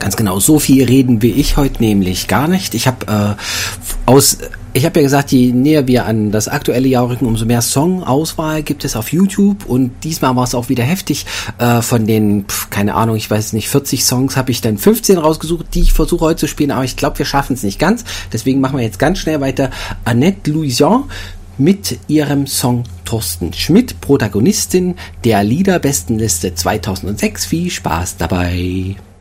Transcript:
Ganz genau, so viel reden wie ich heute nämlich gar nicht. Ich habe ja gesagt, je näher wir an das aktuelle Jahr rücken, umso mehr Songauswahl gibt es auf YouTube und diesmal war es auch wieder heftig. Von den, keine Ahnung, ich weiß nicht, 40 Songs habe ich dann 15 rausgesucht, die ich versuche heute zu spielen, aber ich glaube, wir schaffen es nicht ganz. Deswegen machen wir jetzt ganz schnell weiter. Annette Louison mit ihrem Song Thorsten Schmidt, Protagonistin der Liederbestenliste 2006. Viel Spaß dabei.